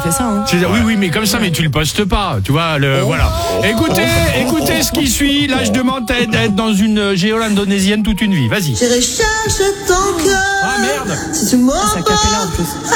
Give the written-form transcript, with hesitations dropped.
fait ça. Hein. Oui, mais comme ça, mais tu le postes pas, tu vois. Voilà. Écoutez ce qui suit. Là, je demande d'être dans une géole indonésienne toute une vie. Vas-y. J'irai chercher ton cœur. Ah merde. Si tu m'en Ça capella en plus.